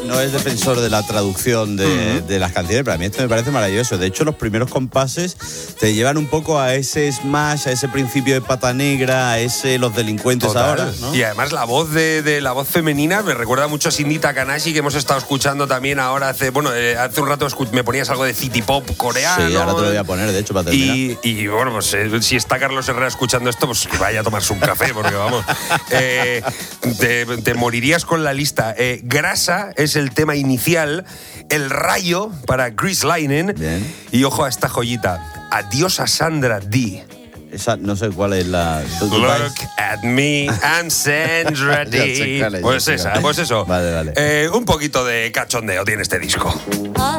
no es defensor de la traducción de las canciones, pero a mí esto me parece maravilloso. De hecho, los primeros compases te llevan un poco a ese Smash, a ese principio de Pata Negra, a ese Los Delincuentes. Total. Ahora, ¿no? Y además la voz de la voz femenina me recuerda mucho a Cindy Takanashi, que hemos estado escuchando también ahora hace un rato me ponías algo de city pop coreano. Sí, ahora te lo voy a poner, de hecho, para terminar. Y bueno, pues si está Carlos Herrera escuchando esto, pues que vaya a tomarse un café, porque vamos, te morirías con la lista. Grasa es el tema inicial, El Rayo para Chris Linen. Bien. Y ojo a esta joyita, Adiós a Sandra D. Esa, no sé cuál es la... Look at me, I'm Sandra D. Pues esa, pues eso. Vale. Un poquito de cachondeo tiene este disco.